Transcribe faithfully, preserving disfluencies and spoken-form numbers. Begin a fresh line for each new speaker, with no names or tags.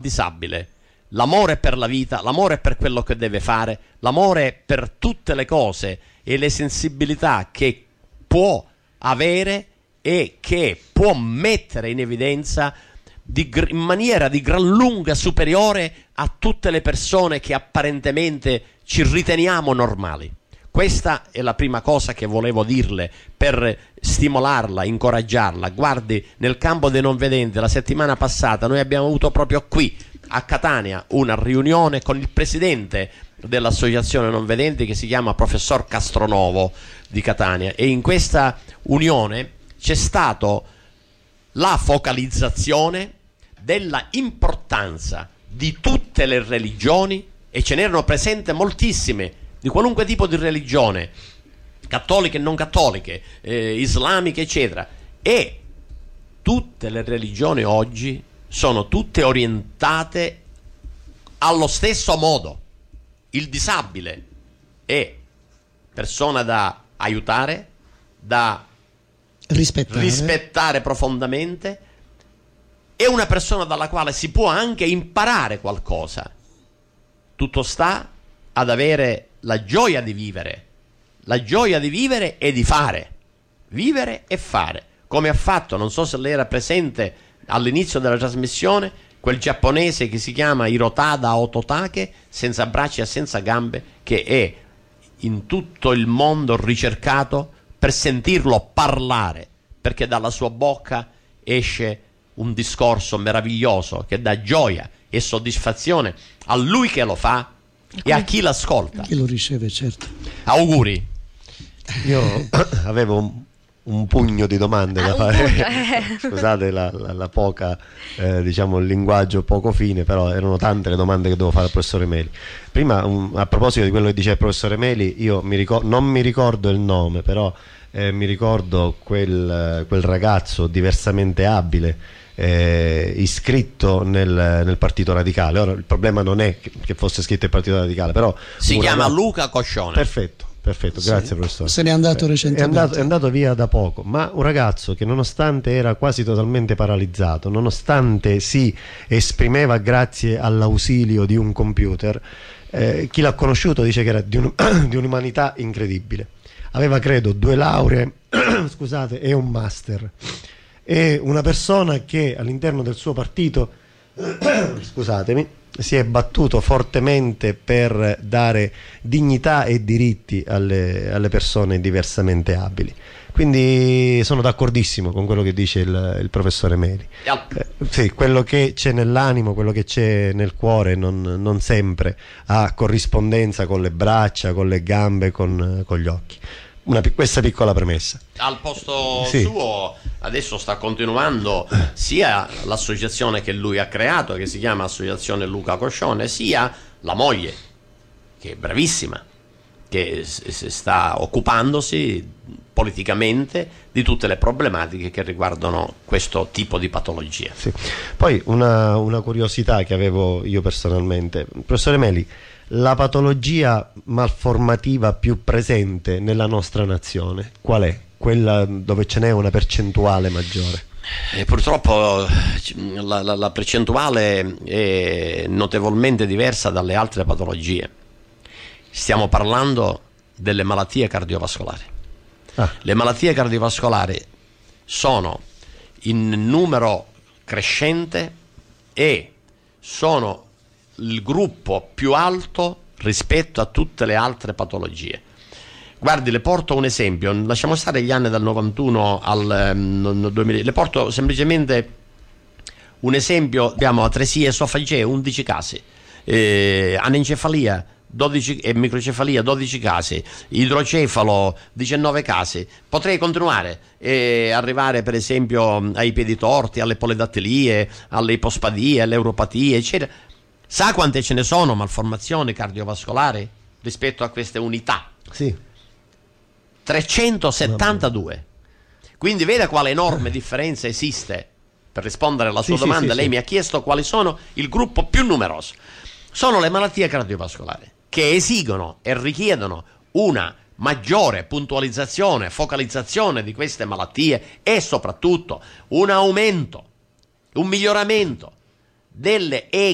disabile, l'amore per la vita, l'amore per quello che deve fare, l'amore per tutte le cose e le sensibilità che può avere e che può mettere in evidenza di, in maniera di gran lunga superiore a tutte le persone che apparentemente ci riteniamo normali. Questa è la prima cosa che volevo dirle per stimolarla, incoraggiarla. Guardi, nel campo dei non vedenti la settimana passata noi abbiamo avuto proprio qui a Catania una riunione con il presidente dell'associazione non vedenti che si chiama professor Castronovo di Catania, e in questa unione c'è stato la focalizzazione della importanza di tutte le religioni, e ce n'erano presenti moltissime di qualunque tipo di religione, cattoliche e non cattoliche, eh, islamiche eccetera, e tutte le religioni oggi sono tutte orientate allo stesso modo. Il disabile è persona da aiutare, da
rispettare,
rispettare profondamente, è una persona dalla quale si può anche imparare qualcosa. Tutto sta ad avere la gioia di vivere, la gioia di vivere e di fare, vivere e fare, come ha fatto, non so se lei era presente all'inizio della trasmissione, quel giapponese che si chiama Hirotada Ototake, senza braccia e senza gambe, che è in tutto il mondo ricercato per sentirlo parlare, perché dalla sua bocca esce un discorso meraviglioso che dà gioia e soddisfazione a lui che lo fa e a chi l'ascolta.
Chi lo riceve, certo.
Auguri.
Io avevo un, un pugno di domande
ah,
da fare. Scusate la, la, la poca, eh, diciamo, il linguaggio poco fine, però erano tante le domande che dovevo fare al professore Meli. Prima, um, a proposito di quello che diceva il professore Meli, io mi ricor- non mi ricordo il nome, però eh, mi ricordo quel, quel ragazzo diversamente abile, Eh, iscritto nel, nel Partito Radicale. Ora il problema non è che, che fosse scritto il Partito Radicale, però
si chiama
ragazzo...
Luca Coscione.
Perfetto, perfetto, grazie sì. Professore.
Se n'è andato recentemente.
È andato, è andato via da poco, ma un ragazzo che nonostante era quasi totalmente paralizzato, nonostante si esprimeva grazie all'ausilio di un computer, eh, chi l'ha conosciuto dice che era di, un, di un'umanità incredibile. Aveva credo due lauree scusate, e un master. È una persona che all'interno del suo partito scusatemi, si è battuto fortemente per dare dignità e diritti alle, alle persone diversamente abili. Quindi sono d'accordissimo con quello che dice il, il professore Meli. Eh, sì, quello che c'è nell'animo, quello che c'è nel cuore non, non sempre ha corrispondenza con le braccia, con le gambe, con, con gli occhi. Una, questa piccola premessa.
Al posto
sì.
suo adesso sta continuando sia l'associazione che lui ha creato, che si chiama Associazione Luca Coscione, sia la moglie, che è bravissima, che sta occupandosi politicamente di tutte le problematiche che riguardano questo tipo di patologia.
Sì. Poi una, una curiosità che avevo io personalmente, professore Meli, la patologia malformativa più presente nella nostra nazione qual è? Quella dove ce n'è una percentuale maggiore?
E purtroppo la, la, la percentuale è notevolmente diversa dalle altre patologie. Stiamo parlando delle malattie cardiovascolari. Ah. Le malattie cardiovascolari sono in numero crescente e sono il gruppo più alto rispetto a tutte le altre patologie. Guardi, le porto un esempio, lasciamo stare gli anni dal novantuno al um, duemila, le porto semplicemente un esempio. Abbiamo atresie esofagee, undici casi, eh, anencefalia dodici, e microcefalia dodici casi, idrocefalo diciannove casi, potrei continuare e arrivare per esempio ai piedi torti, alle polidattilie, alle ipospadie, alle europatie eccetera. Sa quante ce ne sono malformazioni cardiovascolari rispetto a queste unità?
Sì.
trecentosettantadue. Quindi veda quale enorme differenza esiste. Per rispondere alla sua
sì,
domanda,
sì,
lei
sì.
mi ha chiesto quali sono il gruppo più numeroso. Sono le malattie cardiovascolari che esigono e richiedono una maggiore puntualizzazione, focalizzazione di queste malattie e soprattutto un aumento, un miglioramento delle